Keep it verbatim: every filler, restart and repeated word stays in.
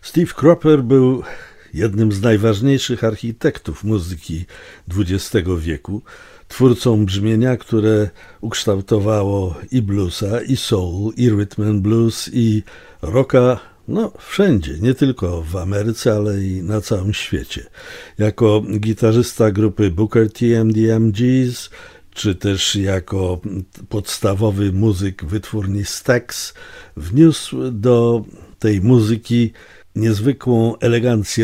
Steve Cropper był jednym z najważniejszych architektów muzyki dwudziestego wieku, twórcą brzmienia, które ukształtowało i bluesa, i soul, i rhythm and blues, i rocka, no wszędzie, nie tylko w Ameryce, ale i na całym świecie. Jako gitarzysta grupy Booker T and the M Gs, czy też jako podstawowy muzyk wytwórni Stax, wniósł do tej muzyki niezwykłą elegancję